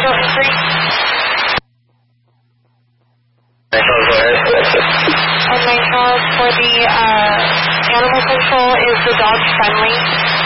title inquiry? And my charge for the animal control is the dog friendly.